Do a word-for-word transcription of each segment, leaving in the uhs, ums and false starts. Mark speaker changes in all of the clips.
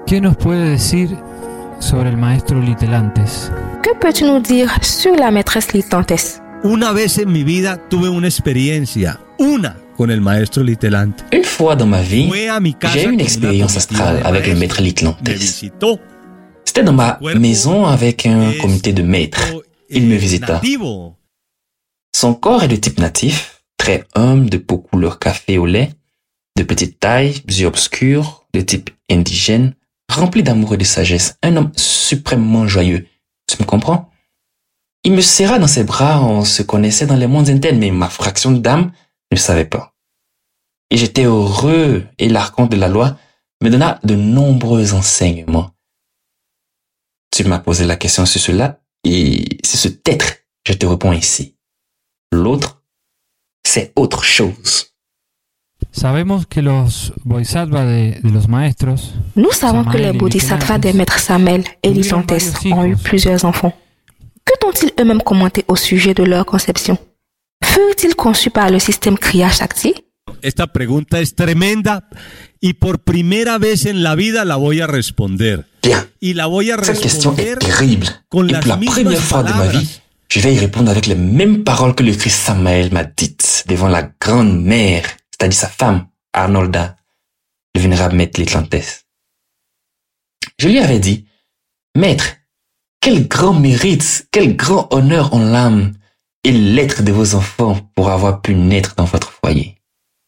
Speaker 1: ¿Qué nos puede decir sobre el maestro Litelantes?
Speaker 2: Que peux-tu nous dire sur la maîtresse Litelantes?
Speaker 3: Una vez en mi vida tuve una experiencia, una, con el maestro Litelantes.
Speaker 4: Une fois dans ma vie,
Speaker 3: Fue a mi casa
Speaker 4: j'ai eu une
Speaker 3: con una
Speaker 4: expérience
Speaker 3: comitiva
Speaker 4: astrale
Speaker 3: de
Speaker 4: avec le
Speaker 3: maestros.
Speaker 4: maître
Speaker 3: Me
Speaker 4: Litelantes.
Speaker 3: visitó.
Speaker 4: C'était dans ma maison avec un comité de maîtres. Il me visita.
Speaker 3: Nativo.
Speaker 4: Son corps est de type natif, très humble, de peau couleur café au lait, de petite taille, yeux obscurs, de type indigène, rempli d'amour et de sagesse, un homme suprêmement joyeux. Tu me comprends? Il me serra dans ses bras, on se connaissait dans les mondes internes, mais ma fraction d'âme ne savait pas. Et j'étais heureux, et l'archonte de la loi me donna de nombreux enseignements. Tu m'as posé la question sur cela, et c'est ce être, je te réponds ici. L'autre, c'est autre chose.
Speaker 1: Sabemos que los bodhisattvas de, de los maestros,
Speaker 2: Nous savons que les
Speaker 1: Samael y
Speaker 2: bodhisattvas des
Speaker 1: Litelantes,
Speaker 2: maîtres Samael et
Speaker 1: tuvieron
Speaker 2: Litelantes
Speaker 1: varios
Speaker 2: ont eu
Speaker 1: hijos.
Speaker 2: plusieurs enfants. Que t'ont-ils eux-mêmes commenté au sujet de leur conception? Furent-ils conçus par le système Kriya Shakti?
Speaker 3: Esta pregunta es tremenda y por primera vez en la vida la voy a responder.
Speaker 4: Bien,
Speaker 3: Y la voy a
Speaker 4: cette question
Speaker 3: responder
Speaker 4: est terrible.
Speaker 3: con
Speaker 4: Et
Speaker 3: las
Speaker 4: pour la
Speaker 3: mismas
Speaker 4: première fois de ma
Speaker 3: palabras.
Speaker 4: vie, je vais y répondre avec les mêmes paroles que le Christ Samael m'a dites devant la grande mère, c'est-à-dire sa femme, Arnolda, le vénérable maître Litelantes. Je lui avais dit, Maître, quel grand mérite, quel grand honneur ont l'âme et l'être de vos enfants pour avoir pu naître dans votre foyer.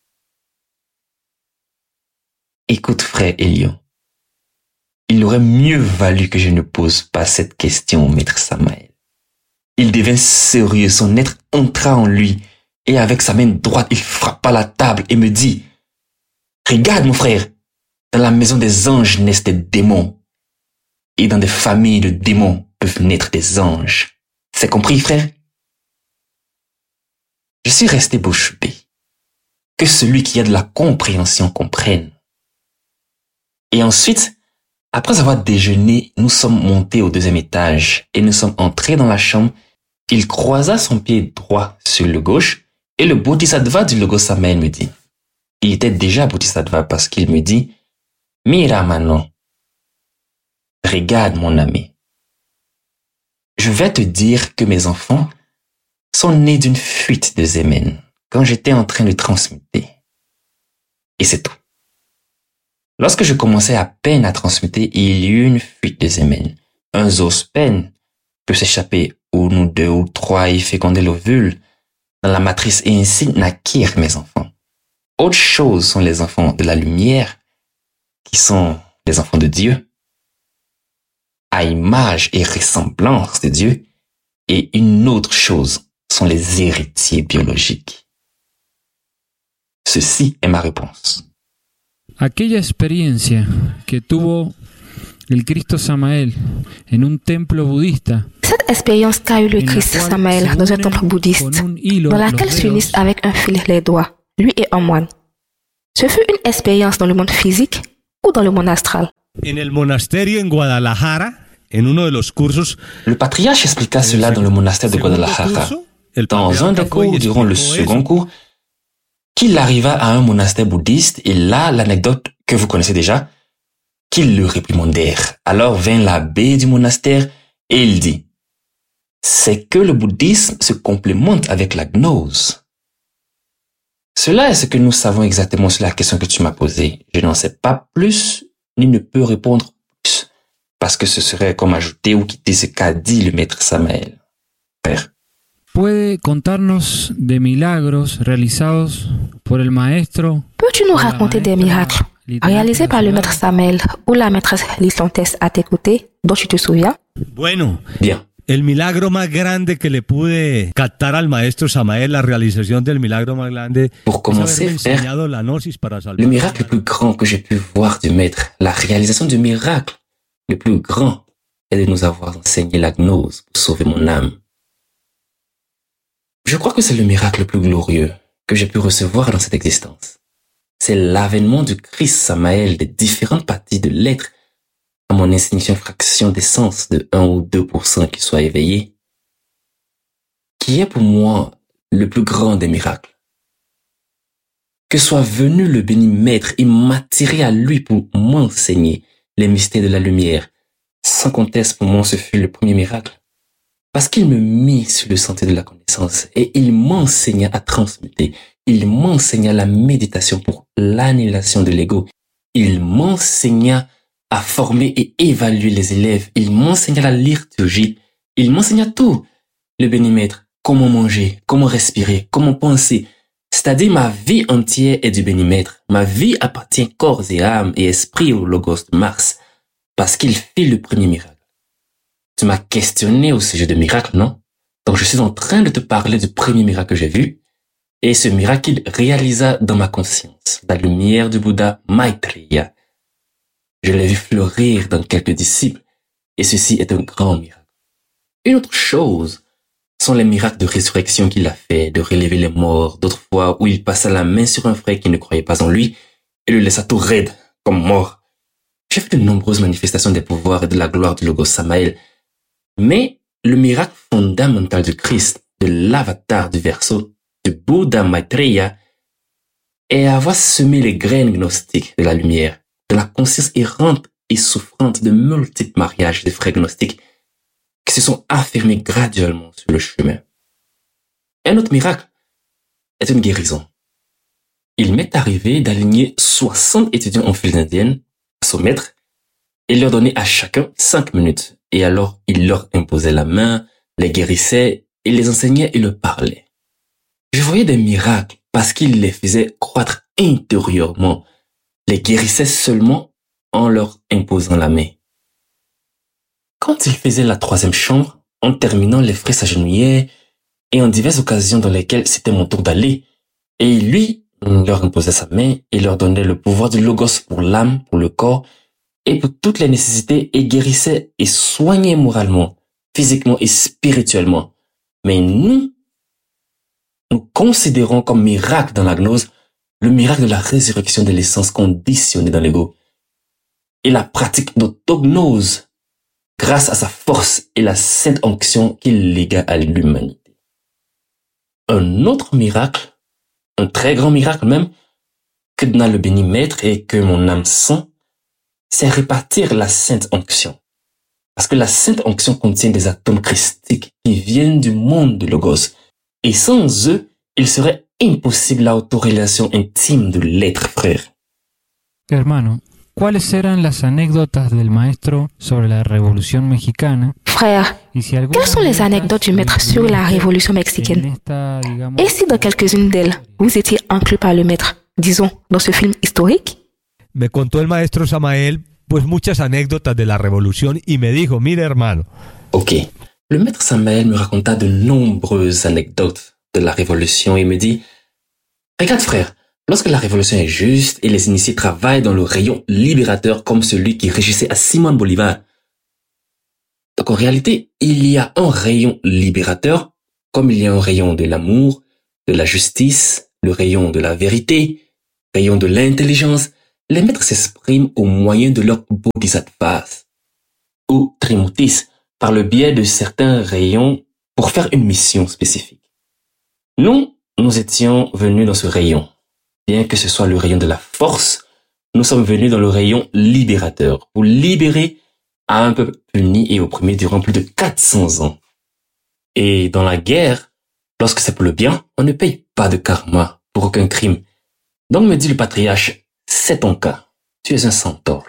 Speaker 4: Écoute, frère Elion, il aurait mieux valu que je ne pose pas cette question au maître Samael. Il devint sérieux, son être entra en lui, et avec sa main droite, il frappa la table et me dit, « Regarde, mon frère, dans la maison des anges naissent des démons, et dans des familles de démons peuvent naître des anges. C'est compris, frère? » Je suis resté bouche bée. Que celui qui a de la compréhension comprenne. Et ensuite, après avoir déjeuné, nous sommes montés au deuxième étage et nous sommes entrés dans la chambre. Il croisa son pied droit sur le gauche et le bodhisattva du logo Samael me dit. Il était déjà bodhisattva parce qu'il me dit, Mira Manon, regarde mon ami. Je vais te dire que mes enfants sont nés d'une fuite de Zemen quand j'étais en train de transmuter. Et c'est tout. Lorsque je commençais à peine à transmuter, il y eut une fuite de Zemen. Un zoospen peut s'échapper où nous deux ou trois y féconder l'ovule dans la matrice et ainsi naquirent mes enfants. Autre chose sont les enfants de la lumière qui sont les enfants de Dieu à image et ressemblance de Dieu et une autre chose sont les héritiers biologiques. Ceci est ma réponse.
Speaker 1: aquella experiencia que tuvo el Cristo Samael en un templo budista,
Speaker 2: Cette expérience qu'a eu le
Speaker 1: en la
Speaker 2: Christ
Speaker 1: cual
Speaker 2: Samael
Speaker 1: se
Speaker 2: dans un
Speaker 1: unen
Speaker 2: temple bouddhiste,
Speaker 1: con un hilo
Speaker 2: dans
Speaker 1: los
Speaker 2: laquelle s'unissent
Speaker 1: dedos,
Speaker 2: avec un fil les doigts, lui et un moine. Ce fut une expérience dans le monde physique ou dans le monde astral?
Speaker 3: En el monasterio en Guadalajara, en uno de los cursos,
Speaker 4: Le patriarche expliqua cela dans le monastère de
Speaker 3: segundo
Speaker 4: Guadalajara.
Speaker 3: curso, el
Speaker 4: Dans un
Speaker 3: patriarca
Speaker 4: des
Speaker 3: fue y
Speaker 4: cours, durant le
Speaker 3: explicó
Speaker 4: second
Speaker 3: eso.
Speaker 4: cours, qu'il arriva à un monastère bouddhiste et là, l'anecdote que vous connaissez déjà, qu'ils le réprimandèrent. Alors vint l'abbé du monastère et il dit, c'est que le bouddhisme se complémente avec la gnose. Cela est ce que nous savons exactement sur la question que tu m'as posée. Je n'en sais pas plus, ni ne peux répondre plus, parce que ce serait comme ajouter ou quitter ce qu'a dit le maître Samael. Père.
Speaker 1: ¿puede contarnos de milagros realizados por el maestro
Speaker 2: Peux-tu nous
Speaker 1: o la
Speaker 2: raconter des
Speaker 1: maestra
Speaker 2: miracles
Speaker 1: Litelantes
Speaker 2: réalisés par le
Speaker 1: a su
Speaker 2: maître
Speaker 1: lado?
Speaker 2: Samael ou la maîtresse Litelantes à tes côtés, dont tu te souviens?
Speaker 3: Bueno,
Speaker 4: Bien.
Speaker 3: el milagro más grande que le pude captar al maestro Samael, la realización del milagro más grande,
Speaker 4: Pour
Speaker 3: es
Speaker 4: commencer,
Speaker 3: haberme
Speaker 4: frère,
Speaker 3: enseñado la gnosis para salvar.
Speaker 4: le miracle le plus grand que j'ai pu voir du maître, la réalisation du miracle le plus grand est de nous avoir enseigné la gnose pour sauver mon âme. Je crois que c'est le miracle le plus glorieux que j'ai pu recevoir dans cette existence. C'est l'avènement du Christ Samael des différentes parties de l'être à mon insignifiante fraction d'essence de un ou deux pour cent qui soit éveillé, qui est pour moi le plus grand des miracles. Que soit venu le béni maître et m'attirer à lui pour m'enseigner les mystères de la lumière. Sans conteste, pour moi, ce fut le premier miracle. Parce qu'il me mit sur le sentier de la connaissance et il m'enseigna à transmuter. Il m'enseigna la méditation pour l'annihilation de l'ego. Il m'enseigna à former et évaluer les élèves. Il m'enseigna la liturgie. Il m'enseigna tout. Le bénimètre, comment manger, comment respirer, comment penser. C'est-à-dire ma vie entière est du bénimètre. Ma vie appartient corps et âme et esprit au Logos de Mars. Parce qu'il fit le premier miracle. Tu m'as questionné au sujet de miracle, non? Donc je suis en train de te parler du premier miracle que j'ai vu. Et ce miracle il réalisa dans ma conscience, la lumière du Bouddha Maitreya. Je l'ai vu fleurir dans quelques disciples. Et ceci est un grand miracle. Une autre chose sont les miracles de résurrection qu'il a fait, de relever les morts, d'autres fois où il passa la main sur un frère qui ne croyait pas en lui et le laissa tout raide, comme mort. J'ai fait de nombreuses manifestations des pouvoirs et de la gloire du Logos Samael. Mais le miracle fondamental du Christ, de l'avatar du Verseau, du Bouddha Maitreya, est avoir semé les graines gnostiques de la lumière, de la conscience errante et souffrante de multiples mariages de frères gnostiques qui se sont affirmés graduellement sur le chemin. Un autre miracle est une guérison. Il m'est arrivé d'aligner soixante étudiants en file indienne à son maître et leur donner à chacun cinq minutes. Et alors, il leur imposait la main, les guérissait, il les enseignait et leur parlait. Je voyais des miracles parce qu'il les faisait croître intérieurement, les guérissait seulement en leur imposant la main. Quand il faisait la troisième chambre, en terminant, les frères s'agenouillaient et en diverses occasions dans lesquelles c'était mon tour d'aller, et lui leur imposait sa main et leur donnait le pouvoir du Logos pour l'âme, pour le corps, et pour toutes les nécessités et guérissait et soignait moralement, physiquement et spirituellement. Mais nous, nous considérons comme miracle dans la gnose le miracle de la résurrection de l'essence conditionnée dans l'ego et la pratique d'autognose grâce à sa force et la sainte onction qu'il légua à l'humanité. Un autre miracle, un très grand miracle même, que donna le béni maître et que mon âme sent, c'est répartir la sainte onction. Parce que la sainte onction contient des atomes christiques qui viennent du monde de Logos. Et sans eux, il serait imposible la autorélation intime de l'être frère.
Speaker 1: Hermano, ¿cuáles eran las anécdotas del maestro sobre la Revolución Mexicana?
Speaker 2: Frère, quelles sont les anecdotes du maître sur la Révolution mexicaine? Et si dans quelques-unes d'elles, vous étiez inclus par le maître, disons, dans ce film historique?
Speaker 3: Me contó el maestro Samael pues muchas anécdotas de la revolución y me dijo, mire hermano.
Speaker 4: Ok, le maître Samael me raconta de nombreuses anecdotes de la révolution et me dit, regarde frère, lorsque la révolution est juste et les initiés travaillent dans le rayon libérateur comme celui qui régissait à Simón Bolívar. Donc en réalité, il y a un rayon libérateur comme il y a un rayon de l'amour, de la justice, le rayon de la vérité, rayon de l'intelligence. Les maîtres s'expriment au moyen de leurs bodhisattvas ou trimurtis par le biais de certains rayons pour faire une mission spécifique. Nous, nous étions venus dans ce rayon. Bien que ce soit le rayon de la force, nous sommes venus dans le rayon libérateur pour libérer à un peuple puni et opprimé durant plus de quatre cents ans. Et dans la guerre, lorsque c'est pour le bien, on ne paye pas de karma pour aucun crime. Donc me dit le patriarche, c'est ton cas. Tu es un centaure.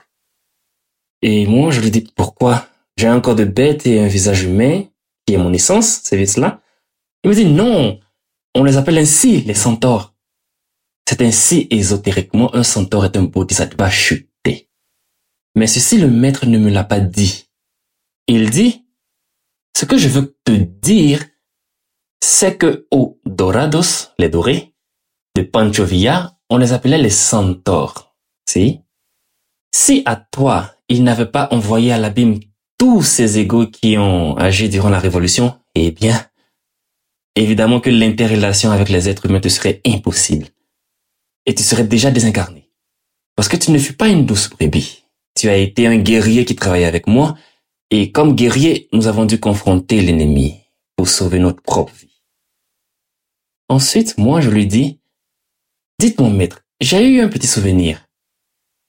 Speaker 4: Et moi, je lui dis, pourquoi? J'ai un corps de bête et un visage humain, qui est mon essence, c'est cela. Il me dit, non, on les appelle ainsi, les centaures. C'est ainsi, ésotériquement, un centaure est un bodhisattva chuté. Mais ceci, le maître ne me l'a pas dit. Il dit, ce que je veux te dire, c'est que aux dorados, les dorés, de Pancho Villa, on les appelait les centaures. Si? Si à toi, il n'avait pas envoyé à l'abîme tous ces égos qui ont agi durant la révolution, eh bien, évidemment que l'interrelation avec les êtres humains te serait impossible. Et tu serais déjà désincarné. Parce que tu ne fus pas une douce brebis. Tu as été un guerrier qui travaillait avec moi, et comme guerrier, nous avons dû confronter l'ennemi pour sauver notre propre vie. Ensuite, moi, je lui dis, dites mon maître, j'ai eu un petit souvenir.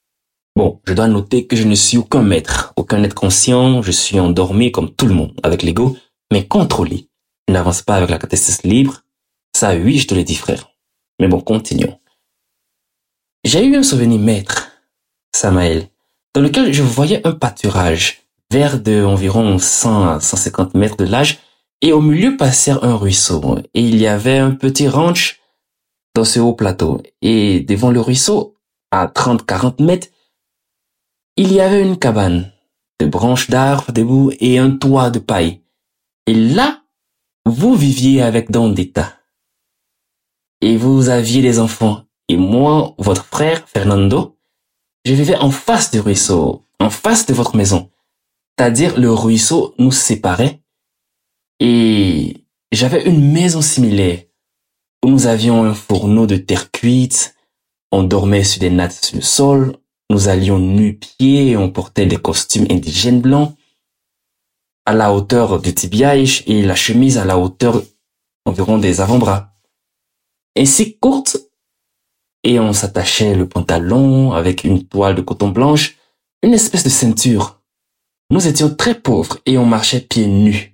Speaker 4: Bon, je dois noter que je ne suis aucun maître, aucun être conscient, je suis endormi comme tout le monde, avec l'ego, mais contrôlé. Je n'avance pas avec la catastrophe libre. Ça, oui, je te l'ai dit, frère. Mais bon, continuons. J'ai eu un souvenir maître, Samael, dans lequel je voyais un pâturage, vert de environ cent à cent cinquante mètres de large, et au milieu passait un ruisseau. Et il y avait un petit ranch dans ce haut plateau. Et devant le ruisseau, à trente à quarante mètres, il y avait une cabane de branches d'arbres debout et un toit de paille. Et là, vous viviez avec Dondita. Et vous aviez des enfants. Et moi, votre frère, Fernando, je vivais en face du ruisseau, en face de votre maison. C'est-à-dire, le ruisseau nous séparait. Et j'avais une maison similaire où nous avions un fourneau de terre cuite. On dormait sur des nattes sur le sol. Nous allions nu-pieds et on portait des costumes indigènes blancs à la hauteur du tibia et la chemise à la hauteur environ des avant-bras. Ainsi courte, et on s'attachait le pantalon avec une toile de coton blanche, une espèce de ceinture. Nous étions très pauvres et on marchait pieds nus.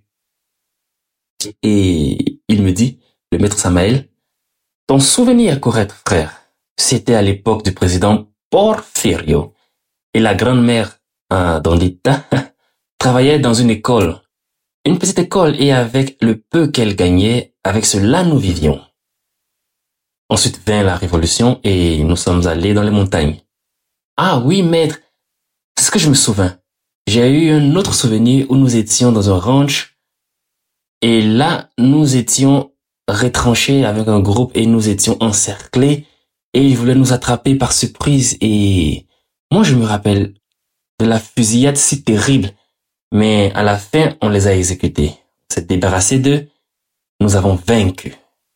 Speaker 4: Et il me dit, le maître Samael, ton souvenir est correct, frère. C'était à l'époque du président Porfirio. Et la grand-mère euh, Dondita travaillait dans une école, une petite école, et avec le peu qu'elle gagnait, avec cela nous vivions. Ensuite vint la révolution et nous sommes allés dans les montagnes. Ah oui, maître, c'est ce que je me souviens. J'ai eu un autre souvenir où nous étions dans un ranch et là, nous étions retranchés avec un groupe et nous étions encerclés et ils voulaient nous attraper par surprise et moi je me rappelle de la fusillade si terrible, mais à la fin, on les a exécutés. On s'est débarrassé d'eux, nous avons vaincu.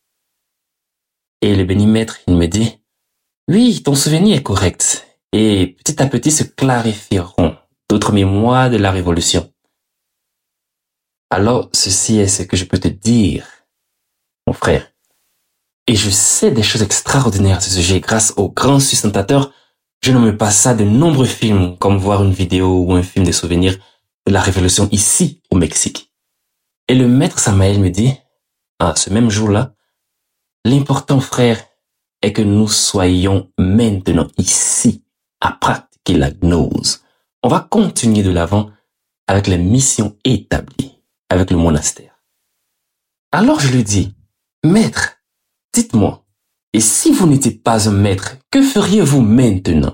Speaker 4: Et le béni maître, il me dit, oui, ton souvenir est correct. Et petit à petit se clarifieront d'autres mémoires de la révolution. Alors, ceci est ce que je peux te dire, mon frère. Et je sais des choses extraordinaires à ce sujet grâce au grand sustentateur. Je nomme pas ça de nombreux films, comme voir une vidéo ou un film de souvenirs de la révolution ici, au Mexique. Et le maître Samael me dit, à ce même jour-là, l'important, frère, est que nous soyons maintenant ici à pratiquer la gnose. On va continuer de l'avant avec les missions établies, avec le monastère. Alors je lui dis, maître, dites-moi, et si vous n'étiez pas un maître, que feriez-vous maintenant?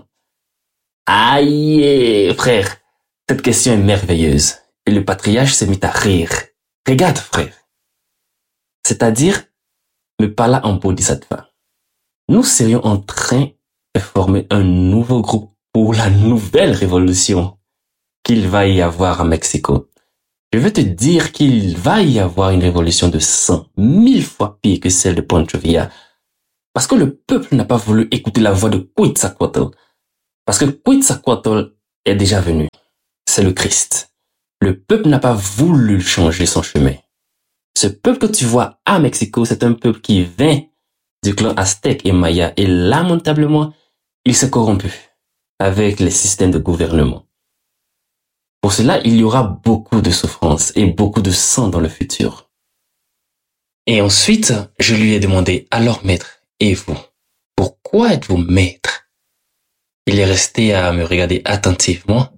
Speaker 4: Aïe, frère, cette question est merveilleuse. Et le patriarche s'est mis à rire. Regarde, frère. C'est-à-dire, me parla en bodhisattva. Nous serions en train de former un nouveau groupe pour la nouvelle révolution qu'il va y avoir à Mexico. Je veux te dire qu'il va y avoir une révolution de cent, mille fois pire que celle de Pancho Villa. Parce que le peuple n'a pas voulu écouter la voix de Quetzalcoatl. Parce que Quetzalcoatl est déjà venu. C'est le Christ. Le peuple n'a pas voulu changer son chemin. Ce peuple que tu vois à Mexico, c'est un peuple qui vient du clan aztèque et maya. Et lamentablement, il s'est corrompu avec les systèmes de gouvernement. Pour cela, il y aura beaucoup de souffrance et beaucoup de sang dans le futur. Et ensuite, je lui ai demandé, alors maître, et vous, pourquoi êtes-vous maître? Il est resté à me regarder attentivement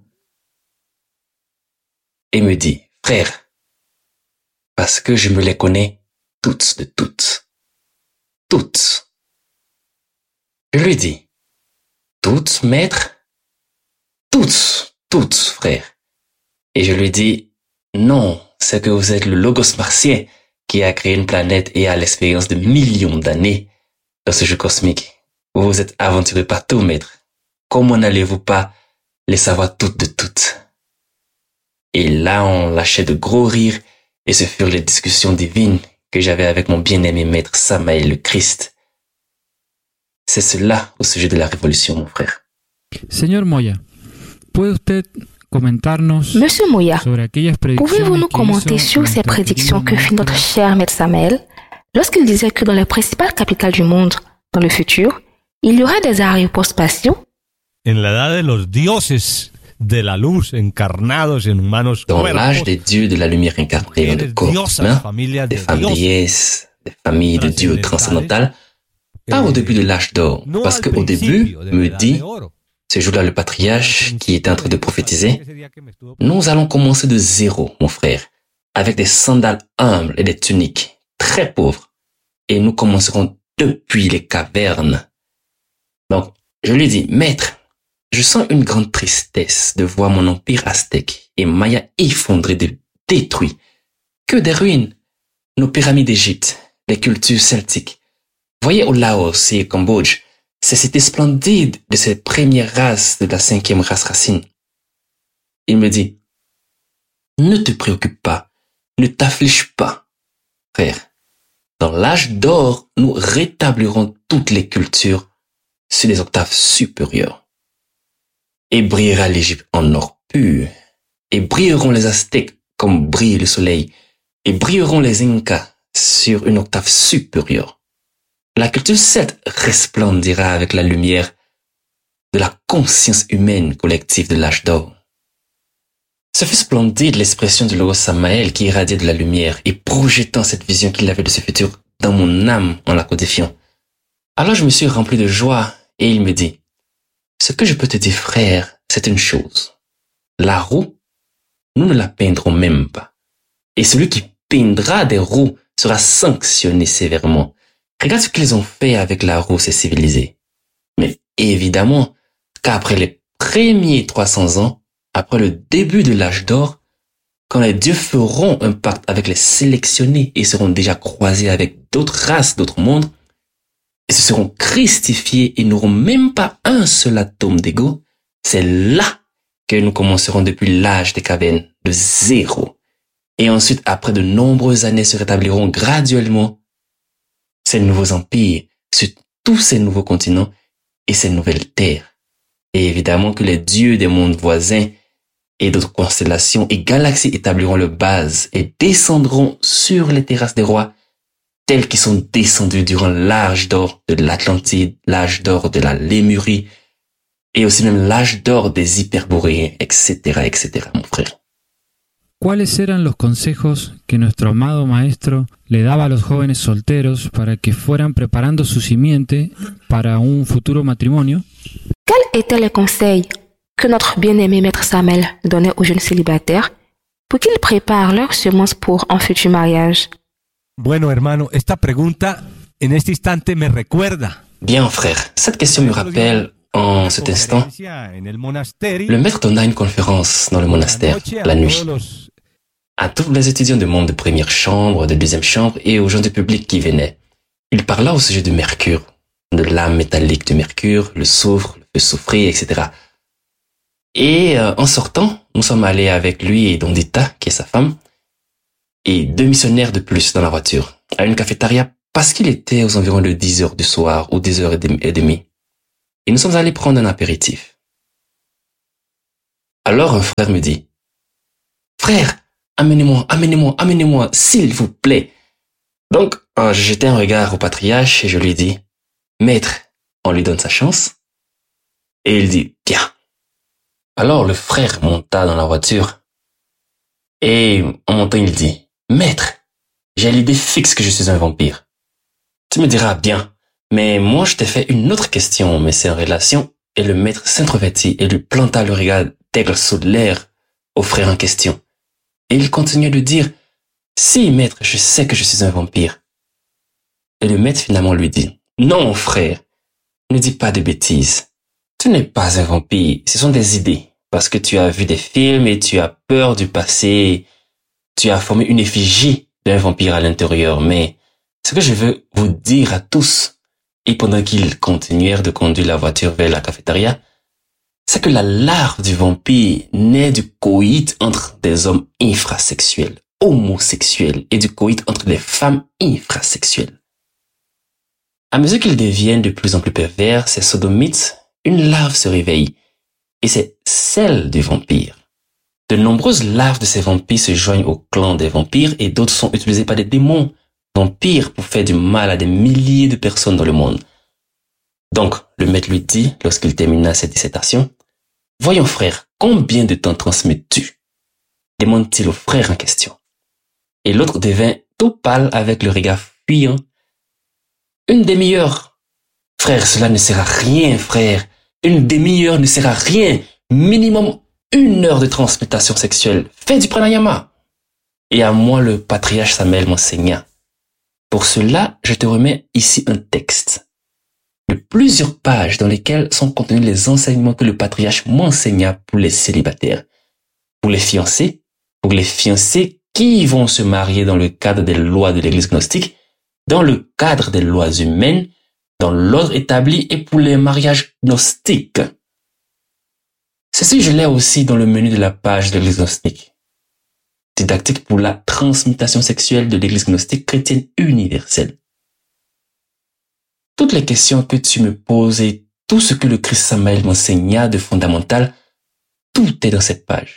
Speaker 4: et me dit, frère, parce que je me les connais toutes de toutes. Toutes. Je lui dis, toutes, maître? Toutes, toutes, frère. Et je lui dis, non, c'est que vous êtes le Logos martien qui a créé une planète et a l'expérience de millions d'années dans ce jeu cosmique. Vous vous êtes aventuré partout, maître. Comment n'allez-vous pas les savoir toutes de toutes? Et là, on lâchait de gros rires et ce furent les discussions divines que j'avais avec mon bien-aimé maître Samael le Christ. C'est cela au sujet de la révolution, mon frère.
Speaker 1: Señor Moya, ¿puede usted comentarnos
Speaker 2: Monsieur Moya,
Speaker 1: sobre aquellas predicciones
Speaker 2: pouvez-vous nous
Speaker 1: que
Speaker 2: commenter
Speaker 1: hizo
Speaker 2: sur ces
Speaker 1: nuestro
Speaker 2: prédictions que
Speaker 1: querido
Speaker 2: fit notre
Speaker 1: maestro
Speaker 2: cher maître Samael lorsqu'il disait que dans les principales capitales du monde, dans le futur, il y aura des aéroports spatiaux?
Speaker 3: en la edad de los dioses de la luz encarnados en humanos
Speaker 4: Dans
Speaker 3: cuerpos,
Speaker 4: l'âge des dieux de la lumière incarnée dans le corps humain, des femmes déesses, des familles de dieux transcendantales, pas au début de l'âge d'or, parce qu'au début, me dit, ce jour-là, le patriarche qui était en train de prophétiser, nous allons commencer de zéro, mon frère, avec des sandales humbles et des tuniques très pauvres, et nous commencerons depuis les cavernes. Donc, je lui dis, maître, je sens une grande tristesse de voir mon empire aztèque et maya effondré, de détruit. Que des ruines! Nos pyramides d'Égypte, les cultures celtiques. Voyez au Laos et au Cambodge, ces cités splendides de ces premières races de la cinquième race racine. Il me dit, ne te préoccupe pas, ne t'afflige pas, frère. Dans l'âge d'or, nous rétablirons toutes les cultures sur des octaves supérieures. Et brillera l'Égypte en or pur, et brilleront les Aztèques comme brille le soleil, et brilleront les Incas sur une octave supérieure. La culture celte resplendira avec la lumière de la conscience humaine collective de l'âge d'or. Ce fut splendide l'expression du Logos Samael qui irradiait de la lumière et projetant cette vision qu'il avait de ce futur dans mon âme en la codifiant. Alors je me suis rempli de joie et il me dit, ce que je peux te dire, frère, c'est une chose. La roue, nous ne la peindrons même pas. Et celui qui peindra des roues sera sanctionné sévèrement. Regarde ce qu'ils ont fait avec la roue, ces civilisés. Mais évidemment qu'après les premiers trois cents ans, après le début de l'âge d'or, quand les dieux feront un pacte avec les sélectionnés et seront déjà croisés avec d'autres races, d'autres mondes, et se seront christifiés et n'auront même pas un seul atome d'ego, c'est là que nous commencerons depuis l'âge des cavernes, de zéro. Et ensuite, après de nombreuses années, se rétabliront graduellement ces nouveaux empires sur tous ces nouveaux continents et ces nouvelles terres. Et évidemment que les dieux des mondes voisins et d'autres constellations et galaxies établiront leur base et descendront sur les terrasses des rois tels qu'ils sont descendus durant l'âge d'or de l'Atlantide, l'âge d'or de la Lémurie, et aussi même l'âge d'or des Hyperboréens, et cetera, et cetera, mon frère.
Speaker 1: ¿Cuáles eran los consejos que nuestro amado maestro le daba a los jóvenes solteros para que fueran preparando su simiente para un futuro matrimonio?
Speaker 2: Quels étaient les conseils que notre bien-aimé maître Samael donnait aux jeunes célibataires pour qu'ils préparent leur semence pour un futur mariage?
Speaker 3: Bueno, hermano, esta pregunta en este instante me recuerda.
Speaker 4: Bien, frère, cette question me rappelle en cet instant. Le maître donna une conférence dans le monastère la nuit à tous les étudiants de monde de première chambre, de deuxième chambre et aux gens du public qui venaient. Il parla au sujet du mercure, de l'âme métallique du mercure, le soufre, le feu soufrier, et cetera. Et euh, en sortant, nous sommes allés avec lui et Dondita, qui est sa femme, et deux missionnaires de plus dans la voiture, à une cafétéria parce qu'il était aux environs de dix heures du soir ou dix heures et demie. Et nous sommes allés prendre un apéritif. Alors un frère me dit, « Frère, amenez-moi, amenez-moi, amenez-moi, s'il vous plaît. » Donc, euh, j'ai jeté un regard au patriarche et je lui dis, « Maître, on lui donne sa chance. » Et il dit, « Bien. » Alors le frère monta dans la voiture et en montant il dit, « Maître, j'ai l'idée fixe que je suis un vampire. » Tu me diras, bien, mais moi je t'ai fait une autre question, mais c'est en relation, et le maître s'introvertit et lui planta le regard d'aigle sous l'air au frère en question. Et il continuait de dire, « Si, maître, je sais que je suis un vampire. » Et le maître finalement lui dit, « Non, frère, ne dis pas de bêtises. Tu n'es pas un vampire, ce sont des idées. Parce que tu as vu des films et tu as peur du passé. Tu as formé une effigie d'un vampire à l'intérieur. Mais ce que je veux vous dire à tous, et pendant qu'ils continuèrent de conduire la voiture vers la cafétéria, c'est que la larve du vampire naît du coït entre des hommes infrasexuels, homosexuels, et du coït entre des femmes infrasexuelles. À mesure qu'ils deviennent de plus en plus pervers, ces sodomites, une larve se réveille. Et c'est celle du vampire. De nombreuses larves de ces vampires se joignent au clan des vampires et d'autres sont utilisées par des démons vampires pour faire du mal à des milliers de personnes dans le monde. Donc, le maître lui dit, lorsqu'il termina cette dissertation, « Voyons frère, combien de temps transmets-tu » demande-t-il au frère en question. Et l'autre devint tout pâle avec le regard fuyant. « Une demi-heure. »« Frère, cela ne sert à rien, frère. Une demi-heure ne sert à rien. Minimum une heure de transmutation sexuelle. Fais du pranayama. » Et à moi, le patriarche Samuel m'enseigna. Pour cela, je te remets ici un texte de plusieurs pages dans lesquelles sont contenus les enseignements que le patriarche m'enseigna pour les célibataires, pour les fiancés, pour les fiancés qui vont se marier dans le cadre des lois de l'Église gnostique, dans le cadre des lois humaines, dans l'ordre établi et pour les mariages gnostiques. Ceci, je l'ai aussi dans le menu de la page de l'Église gnostique. Didactique pour la transmutation sexuelle de l'Église gnostique chrétienne universelle. Toutes les questions que tu me poses et tout ce que le Christ Samuel m'enseigna de fondamental, tout est dans cette page.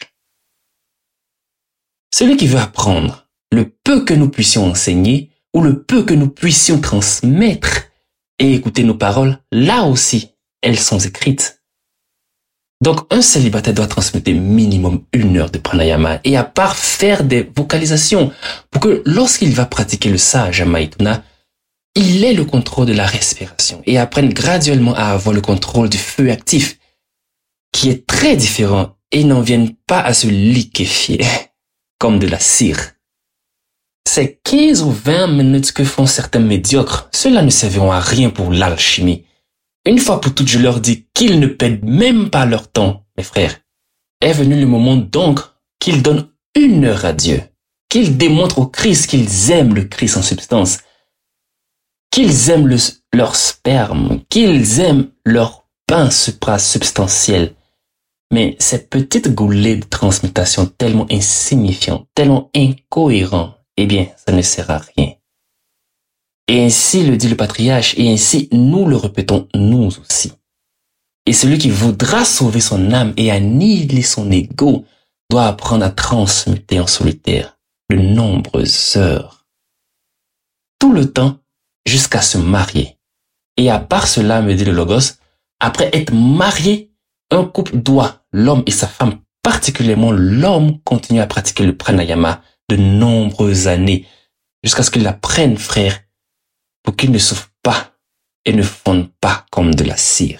Speaker 4: Celui qui veut apprendre, le peu que nous puissions enseigner ou le peu que nous puissions transmettre et écouter nos paroles, là aussi, elles sont écrites. Donc, un célibataire doit transmettre minimum une heure de pranayama et à part faire des vocalisations pour que lorsqu'il va pratiquer le sahaja maituna, il ait le contrôle de la respiration et apprenne graduellement à avoir le contrôle du feu actif, qui est très différent et n'en vienne pas à se liquéfier comme de la cire. Ces quinze ou vingt minutes que font certains médiocres, cela ne serviront à rien pour l'alchimie. Une fois pour toutes, je leur dis qu'ils ne perdent même pas leur temps, mes frères. Est venu le moment donc qu'ils donnent une heure à Dieu, qu'ils démontrent au Christ qu'ils aiment le Christ en substance, qu'ils aiment le, leur sperme, qu'ils aiment leur pain supra-substantiel. Mais ces petites goulées de transmutation tellement insignifiantes, tellement incohérentes, eh bien, ça ne sert à rien. Et ainsi le dit le patriarche, et ainsi nous le répétons nous aussi. Et celui qui voudra sauver son âme et annihiler son ego doit apprendre à transmuter en solitaire de nombreuses heures. Tout le temps jusqu'à se marier. Et à part cela, me dit le Logos, après être marié, un couple doit, l'homme et sa femme, particulièrement l'homme, continuer à pratiquer le pranayama de nombreuses années, jusqu'à ce qu'il apprenne, frère, pour qu'il ne souffre pas et ne fonde pas comme de la cire.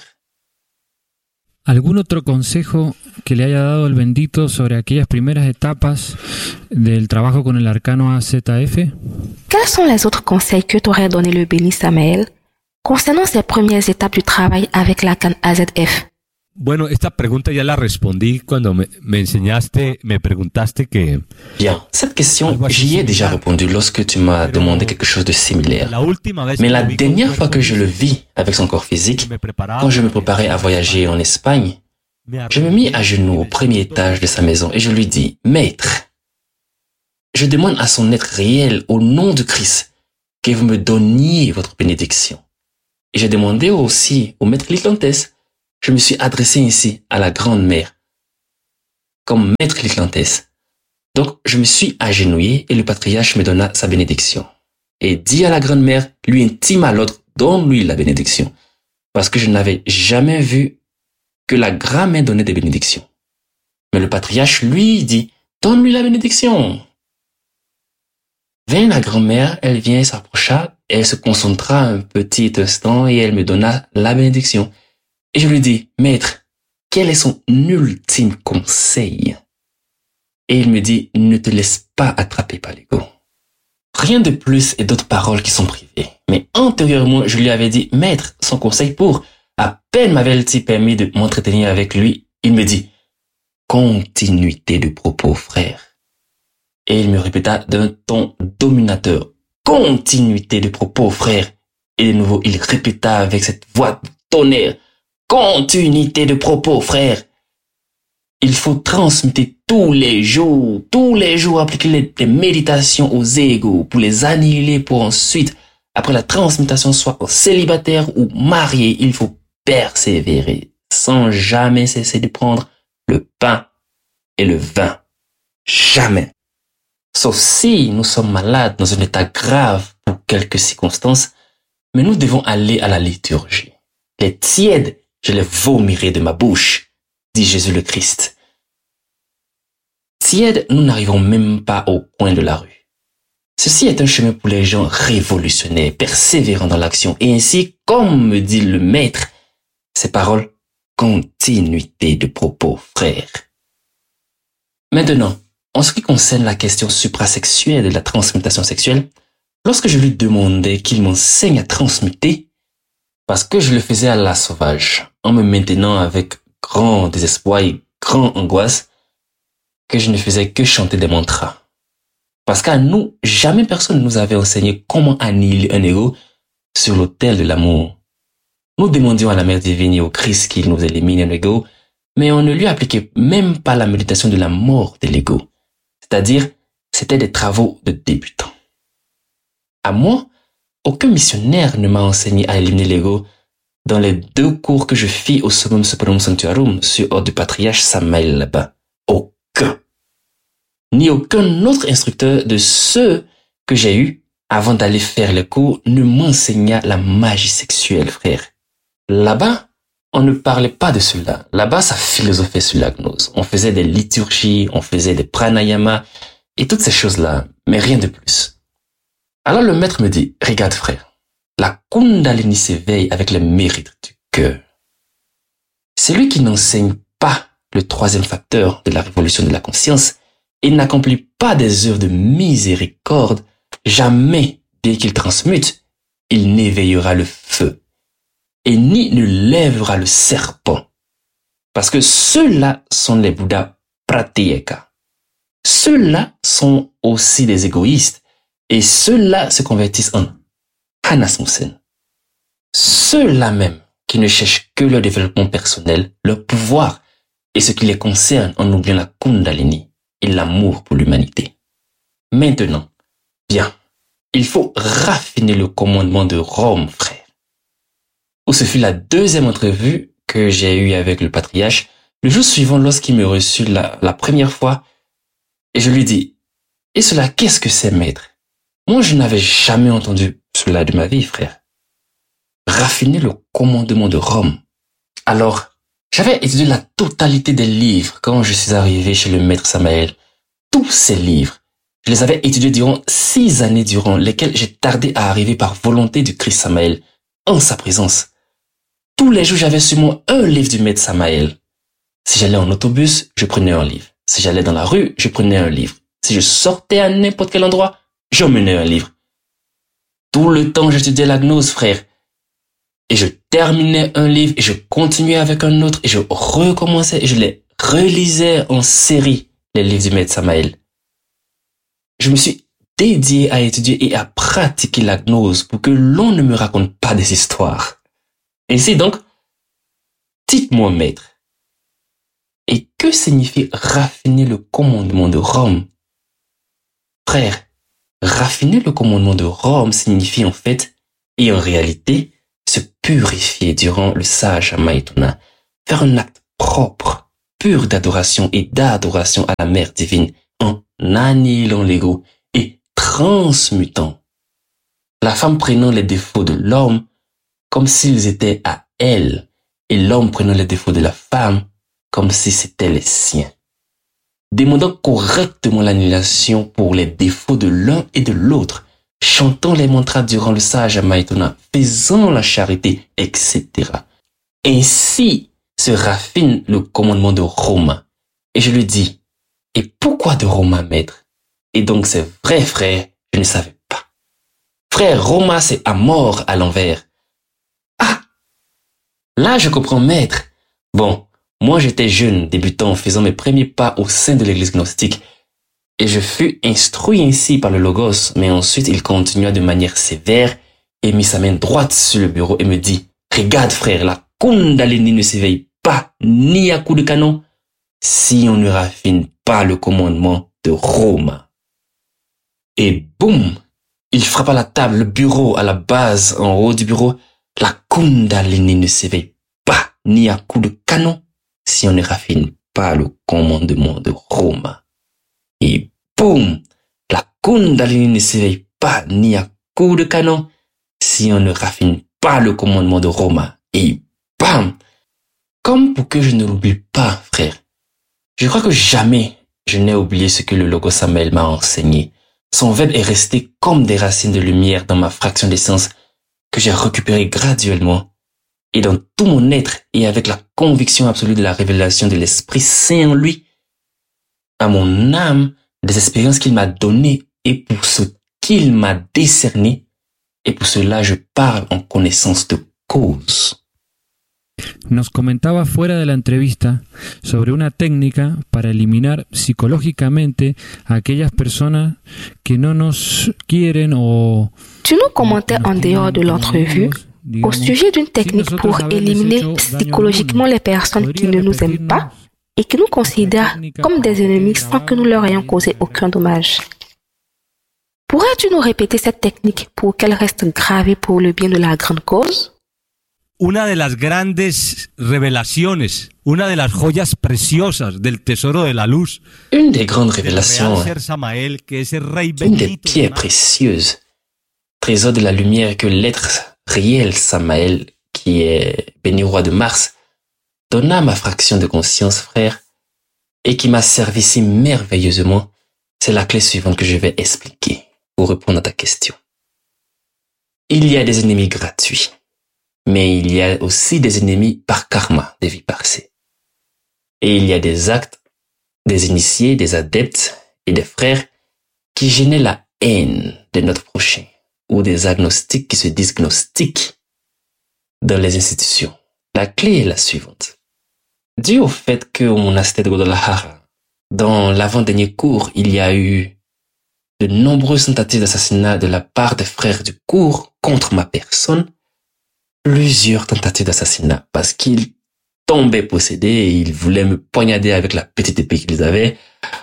Speaker 1: ¿Algún otro consejo que le haya dado el bendito sobre aquellas primeras etapas del trabajo con el arcano A Z F?
Speaker 2: Quels sont les autres conseils que t'aurait donné le béni Samuel concernant ces premières étapes du travail avec l'arcane A Z F?
Speaker 3: Bueno, esta pregunta ya la respondí cuando me, me enseñaste, me preguntaste que...
Speaker 4: Bien, cette question, j'y ai déjà répondu lorsque tu m'as demandé quelque chose de similaire. Mais la dernière fois que je le vis avec son corps physique, quand je me préparais à voyager en Espagne, je me mis à genoux au premier étage de sa maison et je lui dis, « Maître, je demande à son être réel, au nom de Christ, que vous me donniez votre bénédiction. » Et j'ai demandé aussi au maître Litlantes. Je me suis adressé ainsi à la grande-mère, comme maître Litlantes. Donc, je me suis agenouillé et le patriarche me donna sa bénédiction. Et dit à la grande-mère, lui intime à l'autre, donne-lui la bénédiction. Parce que je n'avais jamais vu que la grand-mère donnait des bénédictions. Mais le patriarche, lui, dit, donne-lui la bénédiction. Vint la grand-mère, elle vient et s'approcha, elle se concentra un petit instant et elle me donna la bénédiction. Et je lui dis, maître, quel est son ultime conseil? Et il me dit, ne te laisse pas attraper par l'ego. Rien de plus et d'autres paroles qui sont privées. Mais antérieurement, je lui avais dit, maître, son conseil pour, à peine m'avait-il permis de m'entretenir avec lui, il me dit, continuité de propos, frère. Et il me répéta d'un ton dominateur, continuité de propos, frère. Et de nouveau, il répéta avec cette voix de tonnerre, continuité de propos, frère. Il faut transmettre tous les jours, tous les jours, appliquer les, les méditations aux égos pour les annihiler pour ensuite, après la transmutation, soit célibataire ou marié, il faut persévérer sans jamais cesser de prendre le pain et le vin. Jamais. Sauf si nous sommes malades dans un état grave pour quelques circonstances, mais nous devons aller à la liturgie. les tièdes, je les vomirai de ma bouche, dit Jésus le Christ. Tièdes, nous n'arrivons même pas au coin de la rue. Ceci est un chemin pour les gens révolutionnaires, persévérants dans l'action, et ainsi, comme me dit le maître, ces paroles, continuité de propos, frère. Maintenant, en ce qui concerne la question suprasexuelle de la transmutation sexuelle, lorsque je lui demandais qu'il m'enseigne à transmuter, parce que je le faisais à la sauvage, en me maintenant avec grand désespoir et grande angoisse, que je ne faisais que chanter des mantras. Parce qu'à nous, jamais personne ne nous avait enseigné comment annihiler un ego sur l'autel de l'amour. Nous demandions à la Mère divine et au Christ qu'il nous élimine un ego, mais on ne lui appliquait même pas la méditation de la mort de l'ego. C'est-à-dire, c'était des travaux de débutants. À moi, aucun missionnaire ne m'a enseigné à éliminer l'ego dans les deux cours que je fis au Summum Superum Sanctuarum sur ordre du patriarche Samael là-bas. Aucun. Ni aucun autre instructeur de ceux que j'ai eus avant d'aller faire les cours ne m'enseigna la magie sexuelle, frère. Là-bas, on ne parlait pas de cela. Là-bas, ça philosophait sur la gnose. On faisait des liturgies, on faisait des pranayamas et toutes ces choses-là, mais rien de plus. Alors le maître me dit, regarde frère, la Kundalini s'éveille avec les mérites du cœur. Celui qui n'enseigne pas le troisième facteur de la révolution de la conscience et n'accomplit pas des œuvres de miséricorde, jamais, bien qu'il transmute, il n'éveillera le feu et ni ne lèvera le serpent. Parce que ceux-là sont les Bouddhas pratyeka. Ceux-là sont aussi des égoïstes et ceux-là se convertissent en Hanasmussen. Ceux-là même qui ne cherchent que leur développement personnel, leur pouvoir et ce qui les concerne en oubliant la Kundalini et l'amour pour l'humanité. Maintenant, bien, il faut raffiner le commandement de Rome, frère. Où ce fut la deuxième entrevue que j'ai eue avec le patriarche, le jour suivant lorsqu'il me reçut la, la première fois, et je lui dis, « Et cela, qu'est-ce que c'est, maître? Moi, je n'avais jamais entendu cela de ma vie, frère. » Raffiner le commandement de Rome. Alors, j'avais étudié la totalité des livres quand je suis arrivé chez le maître Samael. Tous ces livres, je les avais étudiés durant six années durant lesquelles j'ai tardé à arriver par volonté du Christ Samael, en sa présence. Tous les jours, j'avais sur moi un livre du maître Samael. Si j'allais en autobus, je prenais un livre. Si j'allais dans la rue, je prenais un livre. Si je sortais à n'importe quel endroit, j'emmenais un livre. Tout le temps, j'étudiais la gnose, frère. Et je terminais un livre et je continuais avec un autre et je recommençais et je les relisais en série, les livres du maître Samael. Je me suis dédié à étudier et à pratiquer la gnose pour que l'on ne me raconte pas des histoires. Ainsi donc, dites-moi, maître, et que signifie raffiner le commandement de Rome? Frère, raffiner le commandement de Rome signifie en fait, et en réalité, se purifier durant le sage Maituna, faire un acte propre, pur d'adoration et d'adoration à la Mère divine, en annihilant l'ego et transmutant. La femme prenant les défauts de l'homme comme s'ils étaient à elle, et l'homme prenant les défauts de la femme comme si c'était les siens. Demandant correctement l'annihilation pour les défauts de l'un et de l'autre, chantant les mantras durant le sage Maituna, faisant la charité, et cetera. Ainsi se raffine le commandement de Roma. Et je lui dis, et pourquoi de Roma, maître? Et donc c'est vrai, frère, je ne savais pas. Frère, Roma, c'est à mort à l'envers. Ah! Là, je comprends, maître. Bon, moi j'étais jeune, débutant, en faisant mes premiers pas au sein de l'église gnostique. Et je fus instruit ainsi par le Logos, mais ensuite il continua de manière sévère et mit sa main droite sur le bureau et me dit, « Regarde frère, la Kundalini ne s'éveille pas ni à coup de canon si on ne raffine pas le commandement de Rome. » Et boum, il frappa la table, le bureau à la base, en haut du bureau, « La Kundalini ne s'éveille pas ni à coup de canon si on ne raffine pas le commandement de Rome. » Et boum, la Kundalini ne s'éveille pas ni à coup de canon si on ne raffine pas le commandement de Roma. Et bam! Comme pour que je ne l'oublie pas, frère. Je crois que jamais je n'ai oublié ce que le logo Samael m'a enseigné. Son verbe est resté comme des racines de lumière dans ma fraction d'essence que j'ai récupérée graduellement et dans tout mon être et avec la conviction absolue de la révélation de l'Esprit Saint en lui, à mon âme, des expériences qu'il m'a données et pour ce qu'il m'a décerné, et pour cela je parle en connaissance de cause.
Speaker 1: Nos comentaba fuera de la entrevista sobre una técnica para eliminar psicológicamente a aquellas personas que no nos quieren o...
Speaker 2: Tu nous commentais en dehors de l'entrevue au sujet d'une technique pour éliminer psychologiquement les personnes qui ne nous aiment pas et qui nous considèrent comme des ennemis sans que nous leur ayons causé aucun dommage. Pourrais-tu nous répéter cette technique pour qu'elle reste gravée pour le bien de la grande cause?
Speaker 3: Una de las grandes revelaciones, una de las joyas preciosas del tesoro de la luz.
Speaker 4: Une des grandes révélations, une des pierres précieuses, trésor de la lumière que l'être réel Samael, qui est béni roi de Mars, donna à ma fraction de conscience, frère, et qui m'a servi si merveilleusement, c'est la clé suivante que je vais expliquer pour répondre à ta question. Il y a des ennemis gratuits. Mais il y a aussi des ennemis par karma des vies passées. Et il y a des actes, des initiés, des adeptes et des frères qui gênaient la haine de notre prochain, ou des agnostiques qui se disent gnostiques dans les institutions. La clé est la suivante. Dû au fait qu'au monastère de Guadalajara, dans l'avant-dernier cours, il y a eu de nombreuses tentatives d'assassinat de la part des frères du cours contre ma personne, plusieurs tentatives d'assassinat parce qu'ils tombaient possédés et ils voulaient me poignarder avec la petite épée qu'ils avaient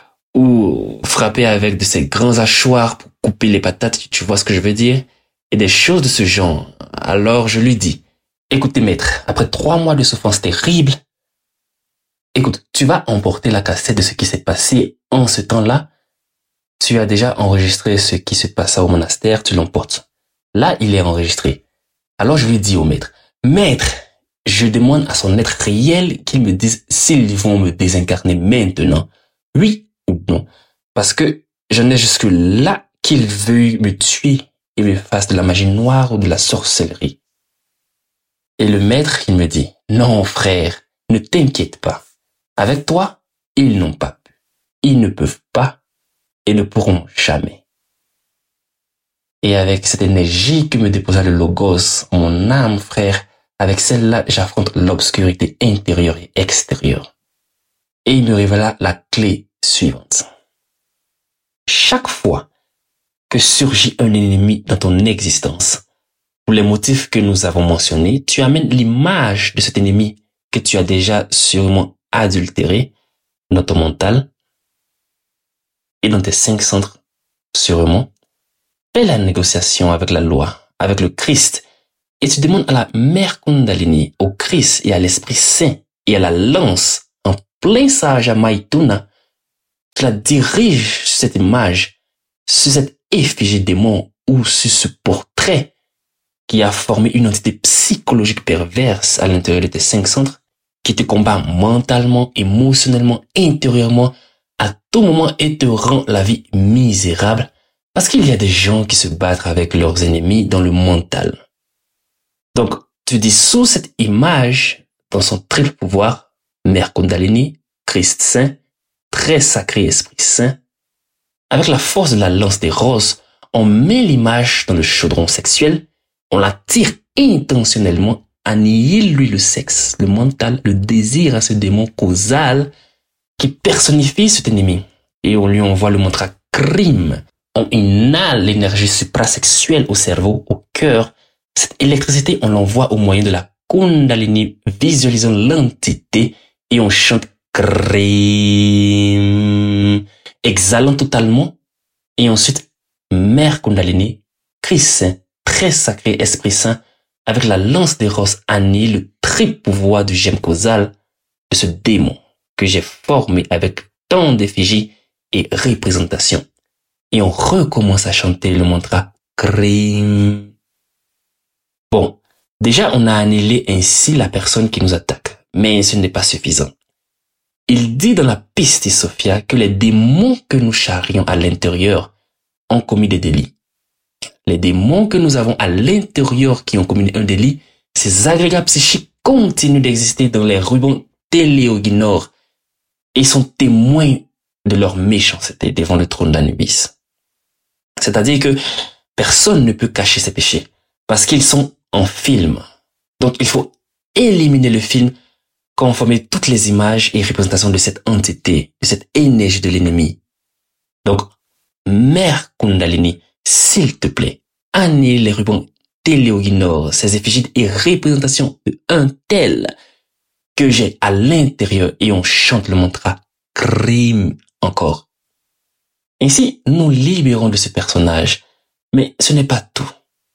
Speaker 4: ou frapper avec de ces grands hachoirs pour couper les patates, tu vois ce que je veux dire, et des choses de ce genre. Alors je lui dis, écoutez maître, après trois mois de souffrance terrible, écoute, tu vas emporter la cassette de ce qui s'est passé en ce temps-là. Tu as déjà enregistré ce qui se passa au monastère, tu l'emportes. Là, il est enregistré. Alors je lui dis au maître, maître, je demande à son être réel qu'il me dise s'ils vont me désincarner maintenant, oui ou non. Parce que j'en ai jusque là qu'il veuille me tuer et me fasse de la magie noire ou de la sorcellerie. Et le maître, il me dit, non frère, ne t'inquiète pas. Avec toi, ils n'ont pas pu. Ils ne peuvent pas et ne pourront jamais. Et avec cette énergie que me déposa le Logos, mon âme, frère, avec celle-là, j'affronte l'obscurité intérieure et extérieure. Et il me révéla la clé suivante. Chaque fois que surgit un ennemi dans ton existence, pour les motifs que nous avons mentionnés, tu amènes l'image de cet ennemi que tu as déjà sûrement adultéré dans ton mental et dans tes cinq centres sûrement. Fais la négociation avec la loi, avec le Christ, et tu demandes à la mère Kundalini, au Christ et à l'Esprit Saint et à la lance en plein sage à Maïtuna, tu la diriges sur cette image, sur cette effigie démon ou sur ce portrait qui a formé une entité psychologique perverse à l'intérieur de tes cinq centres, qui te combat mentalement, émotionnellement, intérieurement, à tout moment et te rend la vie misérable. Parce qu'il y a des gens qui se battent avec leurs ennemis dans le mental. Donc, tu dissous cette image dans son triple pouvoir, Mère Kundalini, Christ Saint, très sacré Esprit Saint. Avec la force de la lance des roses, on met l'image dans le chaudron sexuel, on la tire intentionnellement, annihile-lui le sexe, le mental, le désir à ce démon causal qui personnifie cet ennemi. Et on lui envoie le mantra crime. On inhale l'énergie suprasexuelle au cerveau, au cœur. Cette électricité, on l'envoie au moyen de la Kundalini, visualisant l'entité, et on chante Krim, exhalant totalement. Et ensuite, Mère Kundalini, Christ Saint, très sacré Esprit Saint, avec la lance des roses annihile le triple pouvoir du gemme causal de ce démon que j'ai formé avec tant d'effigies et représentations. Et on recommence à chanter le mantra Krim. Bon, Déjà, on a annihilé ainsi la personne qui nous attaque, mais ce n'est pas suffisant. Il dit dans la Pistis Sophia que les démons que nous charrions à l'intérieur ont commis des délits. Les démons que nous avons à l'intérieur qui ont commis un délit, ces agrégats psychiques continuent d'exister dans les rubans téléoginores et sont témoins de leur méchanceté devant le trône d'Anubis. C'est-à-dire que personne ne peut cacher ses péchés parce qu'ils sont en film. Donc il faut éliminer le film, conformer toutes les images et représentations de cette entité, de cette énergie de l'ennemi. Donc, Mère Kundalini, s'il te plaît, annule les rubans téléoginores, ces effigies et représentations de un tel que j'ai à l'intérieur et on chante le mantra crime encore. Ainsi, nous libérons de ce personnage, mais ce n'est pas tout.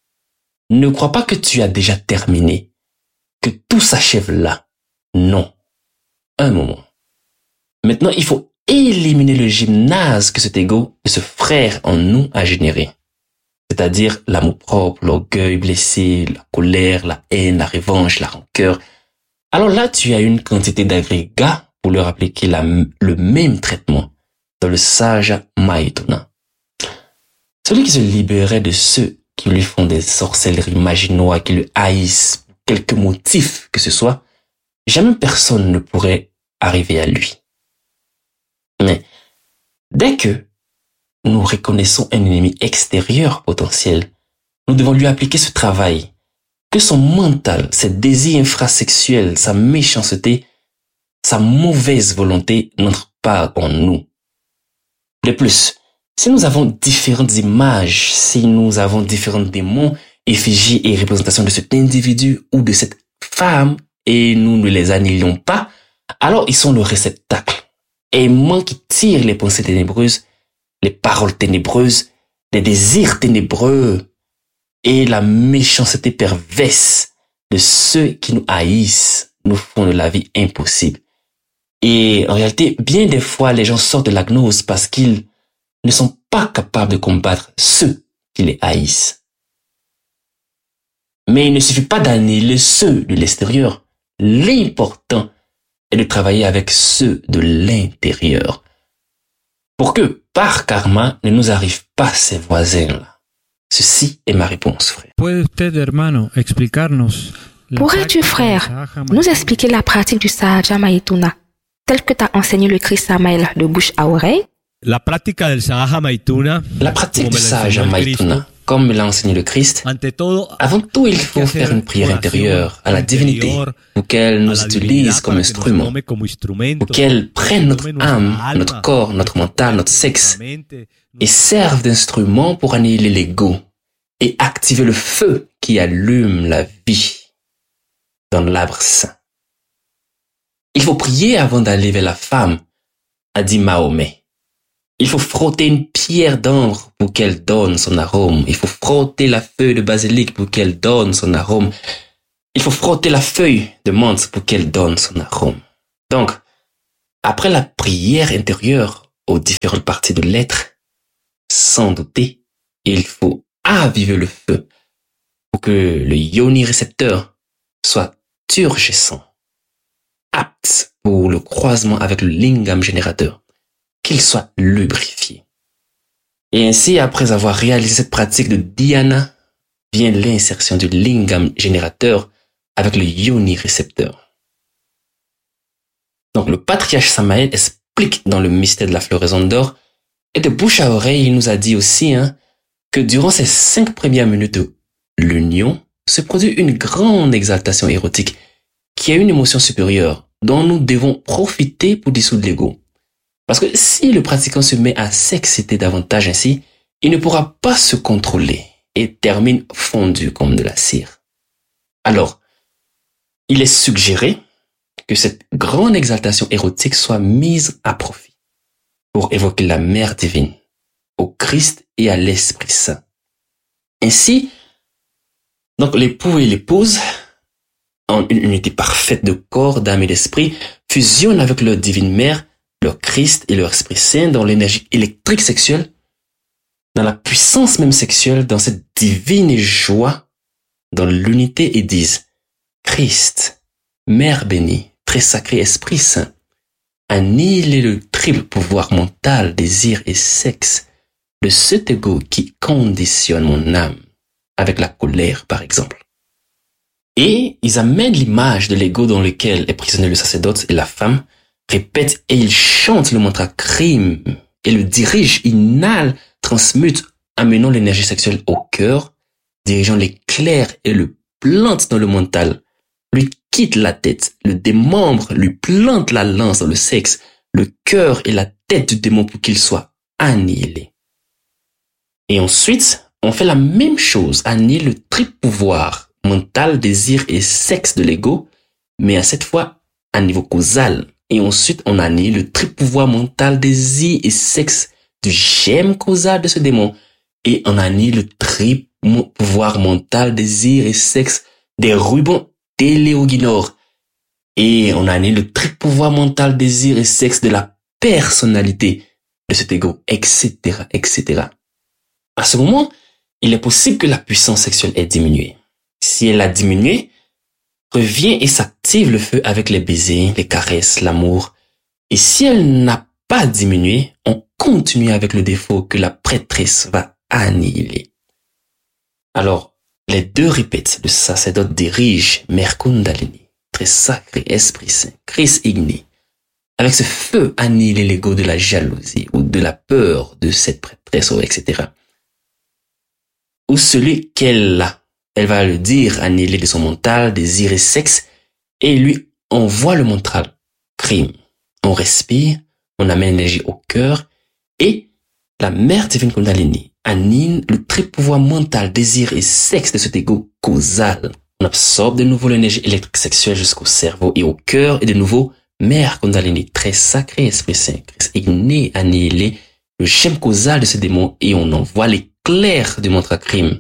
Speaker 4: Ne crois pas que tu as déjà terminé, que tout s'achève là. Non. Un moment. Maintenant, il faut éliminer le gymnase que cet ego, que ce frère en nous a généré. C'est-à-dire l'amour-propre, l'orgueil blessé, la colère, la haine, la revanche, la rancœur. Alors là, tu as une quantité d'agrégats pour leur appliquer la, le même traitement dans le sage Maituna. Celui qui se libérait de ceux qui lui font des sorcelleries maginois, qui le haïssent pour quelque motif que ce soit, jamais personne ne pourrait arriver à lui. Mais dès que nous reconnaissons un ennemi extérieur potentiel, nous devons lui appliquer ce travail, que son mental, ses désirs infrasexuels, sa méchanceté, sa mauvaise volonté n'entrent pas en nous. De plus, si nous avons différentes images, si nous avons différents démons, effigies et représentations de cet individu ou de cette femme, et nous ne les annihilons pas, alors ils sont le réceptacle. Aimants qui tirent les pensées ténébreuses, les paroles ténébreuses, les désirs ténébreux et la méchanceté perverse de ceux qui nous haïssent, nous font de la vie impossible. Et en réalité, bien des fois, les gens sortent de la gnose parce qu'ils ne sont pas capables de combattre ceux qui les haïssent. Mais il ne suffit pas d'annihiler ceux de l'extérieur. L'important est de travailler avec ceux de l'intérieur. Pour que, par karma, ne nous arrivent pas ces voisins-là. Ceci est ma réponse, frère.
Speaker 2: Pourrais-tu, frère, nous expliquer la pratique du Sahaja Maituna, telle que t'as enseigné le Christ Samael de bouche à oreille?
Speaker 3: La pratique del Sahaja Maituna,
Speaker 4: la pratique du Sahaja Maituna, comme l'a enseigné le Christ, avant tout, il faut faire une prière intérieure à la divinité pour qu'elle nous utilise comme instrument, pour qu'elle prenne notre âme, notre corps, notre mental, notre sexe et serve d'instrument pour annihiler l'ego et activer le feu qui allume la vie dans l'arbre saint. Il faut prier avant d'aller vers la femme, a dit Mahomet. Il faut frotter une pierre d'ambre pour qu'elle donne son arôme. Il faut frotter la feuille de basilic pour qu'elle donne son arôme. Il faut frotter la feuille de menthe pour qu'elle donne son arôme. Donc, après la prière intérieure aux différentes parties de l'être, sans douter, il faut aviver le feu pour que le yoni récepteur soit turgescent, apte pour le croisement avec le lingam générateur, qu'il soit lubrifié. Et ainsi, après avoir réalisé cette pratique de dhyana, vient l'insertion du lingam générateur avec le yoni récepteur. Donc le patriarche Samael explique dans le mystère de la floraison d'or, et de bouche à oreille, il nous a dit aussi hein, que durant ces cinq premières minutes de l'union, se produit une grande exaltation érotique qui a une émotion supérieure dont nous devons profiter pour dissoudre l'ego. Parce que si le pratiquant se met à s'exciter davantage ainsi, il ne pourra pas se contrôler et termine fondu comme de la cire. Alors, il est suggéré que cette grande exaltation érotique soit mise à profit pour évoquer la Mère divine, au Christ et à l'Esprit Saint. Ainsi, donc l'époux et l'épouse, en une unité parfaite de corps, d'âme et d'esprit, fusionnent avec leur divine mère, leur Christ et leur Esprit Saint dans l'énergie électrique sexuelle, dans la puissance même sexuelle, dans cette divine joie, dans l'unité et disent « Christ, Mère bénie, très sacré Esprit Saint, annihilez le triple pouvoir mental, désir et sexe de cet ego qui conditionne mon âme, avec la colère par exemple. » Et ils amènent l'image de l'ego dans lequel est prisonnier le sacerdote et la femme, répètent et ils chantent le mantra crime et le dirigent, inhalent, transmutent, amenant l'énergie sexuelle au cœur, dirigeant l'éclair et le plante dans le mental, lui quitte la tête, le démembre, lui plante la lance dans le sexe, le cœur et la tête du démon pour qu'il soit annihilé. Et ensuite, on fait la même chose, annihiler le triple pouvoir mental, désir et sexe de l'ego, mais à cette fois à niveau causal. Et ensuite, on annihile le triple pouvoir mental, désir et sexe du gemme causal de ce démon. Et on annihile le triple pouvoir mental, désir et sexe des rubans téléoginores. Et on annihile le triple pouvoir mental, désir et sexe de la personnalité de cet ego, et cetera, et cetera. À ce moment, il est possible que la puissance sexuelle ait diminué. Si elle a diminué, revient et s'active le feu avec les baisers, les caresses, l'amour. Et si elle n'a pas diminué, on continue avec le défaut que la prêtresse va annihiler. Alors, les deux répètent, le sacerdote dirige Mère Kundalini, très sacré Esprit Saint, Christ Igné, avec ce feu annihiler l'ego de la jalousie ou de la peur de cette prêtresse, et cetera. Ou celui qu'elle a. Elle va le dire, annihiler de son mental, désir et sexe, et lui envoie le mental, crime. On respire, on amène l'énergie au cœur, et la mère divine Kundalini annihile le triple pouvoir mental, désir et sexe de cet ego causal. On absorbe de nouveau l'énergie électrique sexuelle jusqu'au cerveau et au cœur, et de nouveau, mère Kundalini, très sacré Esprit Saint, Christ Igné, annihiler le gemme causal de ce démon, et on envoie l'éclair du mantra crime.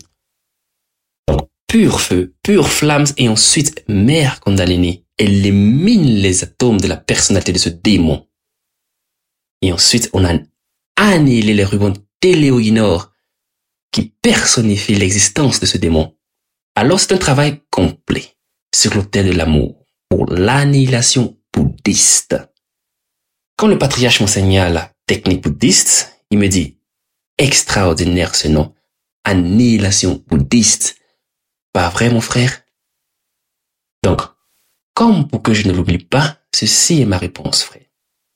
Speaker 4: Pur feu, pure flamme, et ensuite, Mère Kundalini élimine les atomes de la personnalité de ce démon. Et ensuite, on a annihilé les rubans téléoginores qui personnifient l'existence de ce démon. Alors, c'est un travail complet sur l'autel de l'amour pour l'annihilation bouddhiste. Quand le patriarche m'enseigna la technique bouddhiste, il me dit, extraordinaire ce nom, annihilation bouddhiste. Pas vrai, mon frère? Donc, comme pour que je ne l'oublie pas, ceci est ma réponse, frère.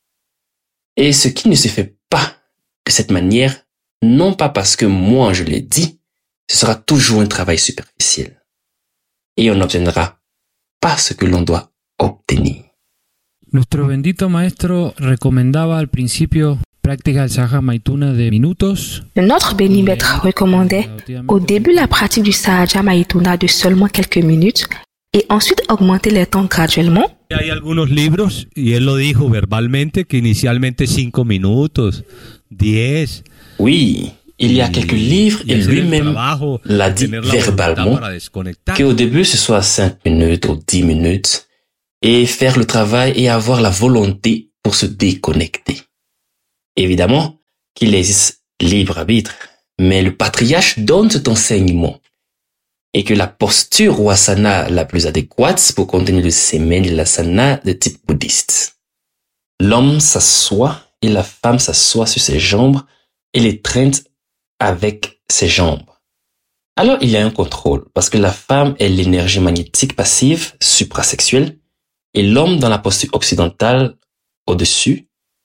Speaker 4: Et ce qui ne se fait pas de cette manière, non pas parce que moi je l'ai dit, ce sera toujours un travail superficiel. Et on n'obtiendra pas ce que l'on doit obtenir.
Speaker 1: Nuestro bendito maestro recomendaba al principio práctica Sahaja Maituna de minutos.
Speaker 2: Notre béni maître recommandait au début la pratique du Sahaja Maituna de seulement quelques minutes et ensuite augmenter les temps graduellement.
Speaker 3: Hay algunos libros, y él lo dijo verbalmente, que inicialmente cinco minutos, diez.
Speaker 4: Oui, il y a quelques livres et lui-même l'a dit verbalement qu'au début ce soit cinq minutes ou dix minutes et faire le travail et avoir la volonté pour se déconnecter. Évidemment qu'il existe libre arbitre, mais le patriarche donne cet enseignement et que la posture ou asana la plus adéquate pour contenir le semen est l'asana de type bouddhiste. L'homme s'assoit et la femme s'assoit sur ses jambes et les traîne avec ses jambes. Alors il y a un contrôle parce que la femme est l'énergie magnétique passive suprasexuelle et l'homme dans la posture occidentale au-dessus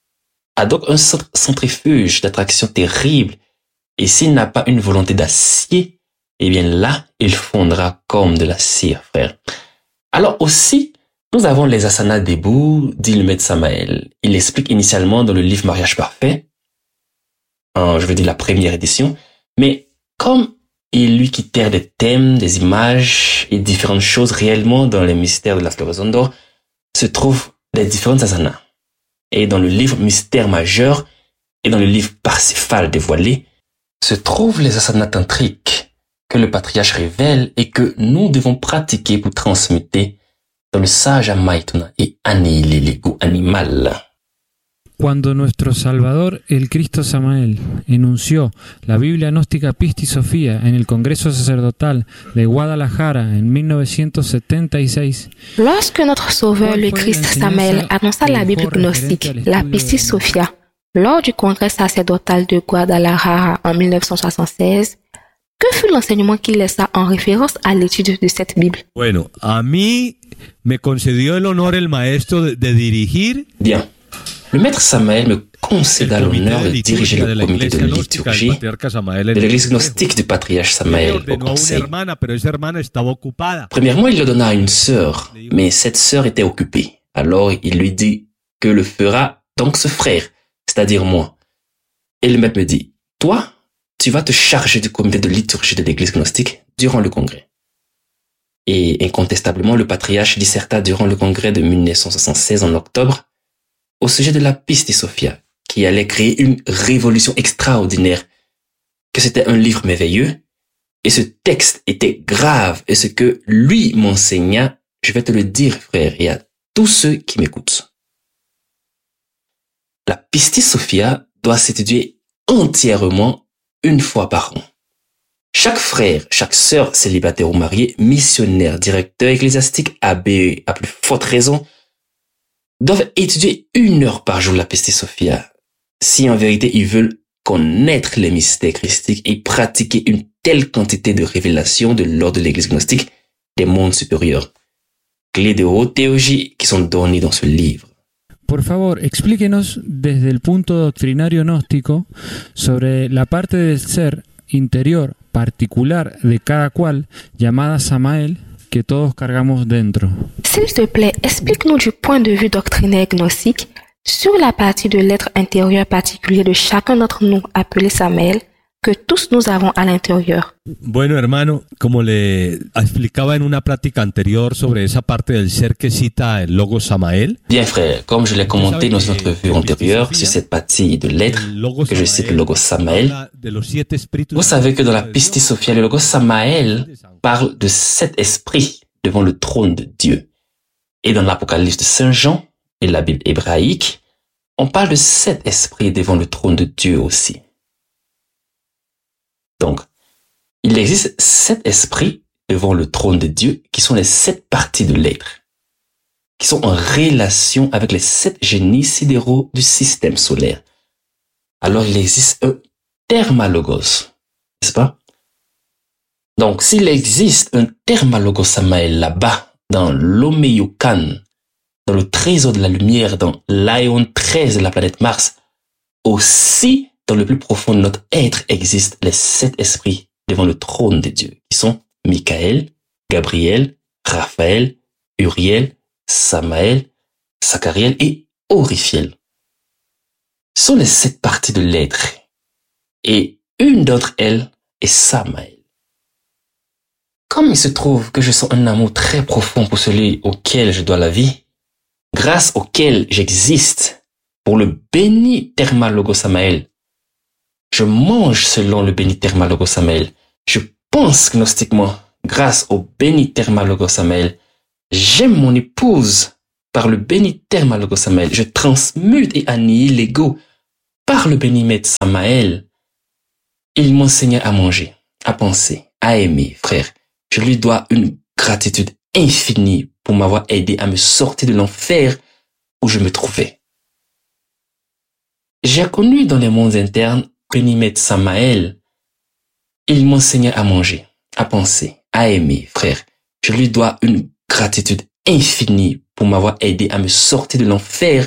Speaker 4: a donc un centrifuge d'attraction terrible et s'il n'a pas une volonté d'acier, eh bien là, il fondra comme de la cire, frère. Alors aussi, nous avons les asanas debout, dit le maître Samael. Il explique initialement dans le livre Mariage Parfait, en, je veux dire la première édition, mais comme il lui quittèrent des thèmes, des images et différentes choses réellement dans les mystères de la floraison d'or, se trouvent les différentes asanas. Et dans le livre Mystère majeur et dans le livre Parsifal dévoilé, se trouvent les asanas tantriques que le patriarche révèle et que nous devons pratiquer pour transmuter dans le Sahaja Maituna et annihiler l'ego animal.
Speaker 1: Cuando nuestro Salvador, el Cristo Samael, enunció la Biblia gnóstica Pisti Sofía en el Congreso Sacerdotal de Guadalajara en mil novecientos setenta y seis,
Speaker 2: Lorsque notre Sauveur, le Christ Samael, annonça la Bible gnostique, la Pisti Sophia, lors du Congrès sacerdotal de Guadalajara en mille neuf cent soixante-seize, que fut l'enseignement qu'il laissa en référence à l'étude de cette Bible?
Speaker 3: Bueno, a mí me concedió el honor el maestro de, de dirigir.
Speaker 4: Bien. Le maître Samael me concéda l'honneur de diriger le comité de liturgie de l'église gnostique du patriarche Samael au conseil. Premièrement, il le donna à une sœur, mais cette sœur était occupée. Alors, il lui dit que le fera donc ce frère, c'est-à-dire moi. Et le maître me dit, toi, tu vas te charger du comité de liturgie de l'église gnostique durant le congrès. Et incontestablement, le patriarche disserta durant le congrès de mille neuf cent soixante-seize en octobre au sujet de la Pisti Sophia, qui allait créer une révolution extraordinaire, que c'était un livre merveilleux, et ce texte était grave, et ce que lui m'enseigna, je vais te le dire, frère, et à tous ceux qui m'écoutent. La Pisti Sophia doit s'étudier entièrement une fois par an. Chaque frère, chaque sœur célibataire ou marié, missionnaire, directeur ecclésiastique, abbé, à plus forte raison, doivent étudier une heure par jour la Pisti Sophia, si en vérité ils veulent connaître les mystères christiques et pratiquer une telle quantité de révélations de l'ordre de l'église gnostique des mondes supérieurs. Clés de haute théologie qui sont données dans ce livre.
Speaker 1: Por favor, explíquenos desde el punto doctrinario gnóstico sobre la parte del ser interior particular de cada cual, llamada Samael, que todos cargamos dentro.
Speaker 2: S'il te plaît, explique-nous du point de vue doctrinaire gnostique sur la partie de l'être intérieur particulier de chacun d'entre nous appelé Samael, que tous nous avons à l'intérieur.
Speaker 3: Bueno, hermano, como le explicaba en una plática anterior sobre esa parte del ser que cita el logo Samael.
Speaker 4: Bien, frère, comme je l'ai commenté dans notre vue antérieure sur cette partie de l'être que je cite le logo Samael, vous savez que dans la Pisti Sophia, le logo Samael parle de sept esprits devant le trône de Dieu. Et dans l'Apocalypse de Saint Jean et la Bible hébraïque, on parle de sept esprits devant le trône de Dieu aussi. Donc, il existe sept esprits devant le trône de Dieu qui sont les sept parties de l'être, qui sont en relation avec les sept génies sidéraux du système solaire. Alors, il existe un thermalogos, n'est-ce pas? Donc, s'il existe un thermalogos Samael là-bas, dans l'Omeyukan, dans le trésor de la lumière, dans l'Aïon treize de la planète Mars, aussi, dans le plus profond de notre être existent les sept esprits devant le trône de Dieu, qui sont Michael, Gabriel, Raphaël, Uriel, Samaël, Zachariel et Orifiel. Ce sont les sept parties de l'être. Et une d'entre elles est Samaël. Comme il se trouve que je sens un amour très profond pour celui auquel je dois la vie, grâce auquel j'existe, pour le béni Thermalogos Samael, je mange selon le béni Thermalogos Samael. Je pense gnostiquement grâce au béni Thermalogos Samael. J'aime mon épouse par le béni Thermalogos Samael. Je transmute et annihile l'ego par le béni Maître Samael. Il m'enseigna à manger, à penser, à aimer, frère. Je lui dois une gratitude infinie pour m'avoir aidé à me sortir de l'enfer où je me trouvais. J'ai connu dans les mondes internes béni Maître Samael. Il m'enseigna à manger, à penser, à aimer, frère. Je lui dois une gratitude infinie pour m'avoir aidé à me sortir de l'enfer